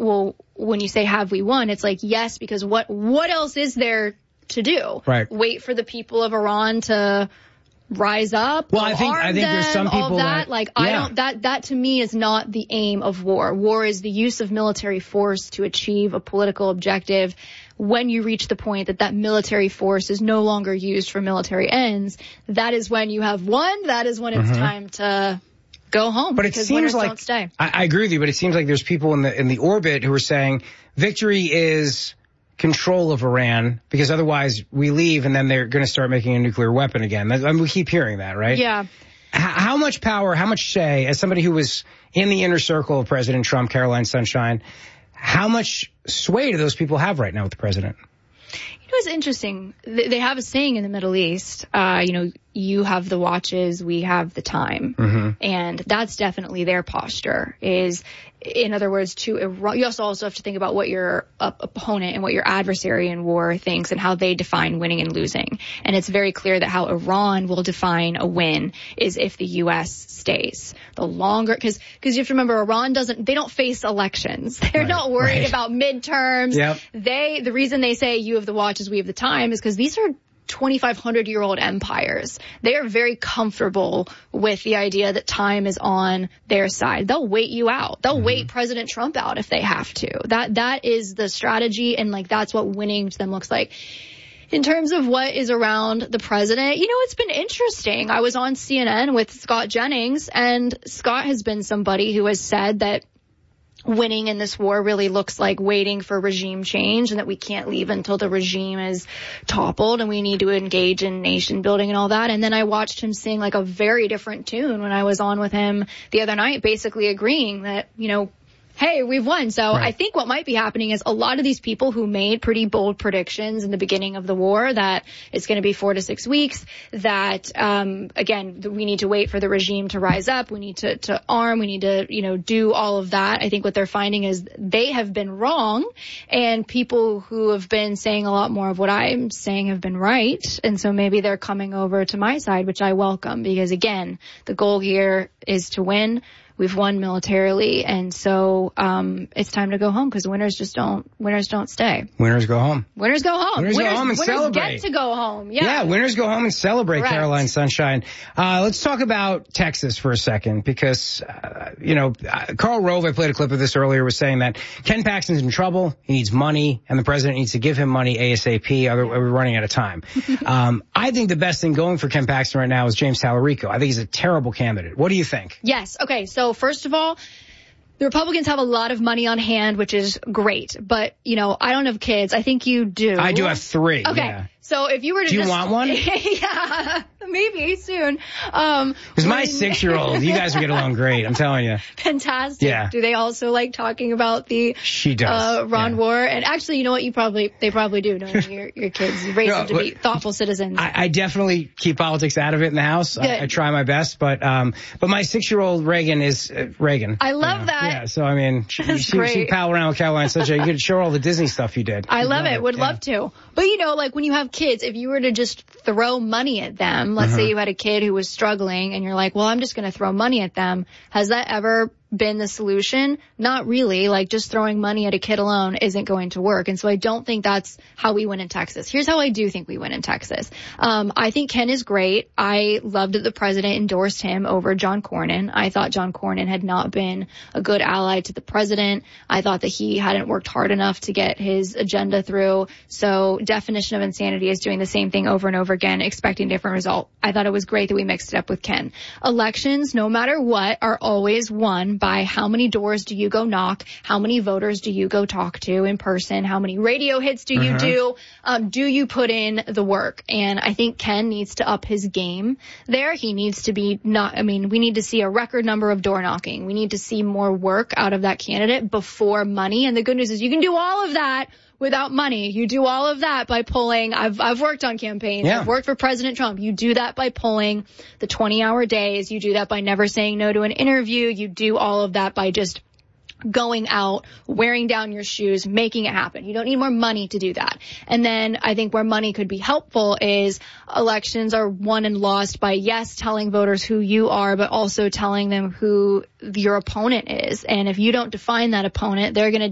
well, when you say, have we won? It's like, yes, because what else is there to do? Right. Wait for the people of Iran to rise up. Well, I think there's some people that to me is not the aim of war. War is the use of military force to achieve a political objective. When you reach the point that military force is no longer used for military ends, that is when you have won. That is when it's time to go home. But it seems like, don't stay. I agree with you, but it seems like there's people in the orbit who are saying victory is control of Iran, because otherwise we leave and then they're going to start making a nuclear weapon again. We keep hearing that, right? Yeah. How much power, how much say, as somebody who was in the inner circle of President Trump, Caroline Sunshine, how much sway do those people have right now with the president? You know, it's interesting. They have a saying in the Middle East, you have the watches, we have the time. Mm-hmm. And that's definitely their posture, is, in other words, to Iran. You also have to think about what your opponent and what your adversary in war thinks and how they define winning and losing. And it's very clear that how Iran will define a win is if the U.S. stays. The longer, because you have to remember, Iran they don't face elections. They're not worried about midterms. Yep. The reason they say you have the watches, we have the time is because these are 2,500-year-old empires. They are very comfortable with the idea that time is on their side. They'll wait you out. They'll wait President Trump out if they have to. That is the strategy, and that's what winning to them looks like. In terms of what is around the president, it's been interesting. I was on CNN with Scott Jennings, and Scott has been somebody who has said that winning in this war really looks like waiting for regime change, and that we can't leave until the regime is toppled, and we need to engage in nation building and all that. And then I watched him sing like a very different tune when I was on with him the other night, basically agreeing that, hey, we've won. So I think what might be happening is a lot of these people who made pretty bold predictions in the beginning of the war that it's going to be 4 to 6 weeks, that, again, we need to wait for the regime to rise up. We need to arm. We need to, do all of that. I think what they're finding is they have been wrong, and people who have been saying a lot more of what I'm saying have been right. And so maybe they're coming over to my side, which I welcome, because, again, the goal here is to win. We've won militarily, and so it's time to go home, because winners don't stay. Winners go home. Winners go home. Winners go home and celebrate. Winners get to go home. Yeah, winners go home and celebrate. Correct. Caroline Sunshine. Let's talk about Texas for a second, because, Karl Rove, I played a clip of this earlier, was saying that Ken Paxton's in trouble. He needs money, and the president needs to give him money ASAP. We're running out of time. I think the best thing going for Ken Paxton right now is James Tallarico. I think he's a terrible candidate. What do you think? Yes. Okay. So first of all, the Republicans have a lot of money on hand, which is great. But, I don't have kids. I think you do. I do have 3. Okay. Yeah. So if you were to Do you want one? Yeah, maybe soon. Because my 6-year-old, you guys would get along great, I'm telling you. Fantastic. Yeah. Do they also like talking about the She does. Iran war? And actually, you know what? They probably do, knowing your kids. You raise them to be thoughtful citizens. I definitely keep politics out of it in the house. I try my best, but my 6-year-old Reagan is Reagan. I love that. Yeah, so I mean, she pal around with Caroline Sunshine. You could show her all the Disney stuff you did. I love it. Would love to. But when you have kids, if you were to just throw money at them, let's say you had a kid who was struggling and you're like, well, I'm just going to throw money at them. Has that ever been the solution? Not really. Just throwing money at a kid alone isn't going to work. And so I don't think that's how we win in Texas. Here's how I do think we win in Texas. I think Ken is great. I loved that the president endorsed him over John Cornyn. I thought John Cornyn had not been a good ally to the president. I thought that he hadn't worked hard enough to get his agenda through. So definition of insanity is doing the same thing over and over again, expecting different result. I thought it was great that we mixed it up with Ken. Elections, no matter what, are always won by how many doors do you go knock, how many voters do you go talk to in person, how many radio hits do you do you put in the work? And I think Ken needs to up his game there. He needs to be we need to see a record number of door knocking. We need to see more work out of that candidate before money. And the good news is you can do all of that without money. You do all of that by pulling. I've worked on campaigns. Yeah. I've worked for President Trump. You do that by pulling the 20-hour days. You do that by never saying no to an interview. You do all of that by just going out, wearing down your shoes, making it happen. You don't need more money to do that. And then I think where money could be helpful is elections are won and lost by, yes, telling voters who you are, but also telling them who your opponent is. And if you don't define that opponent, they're going to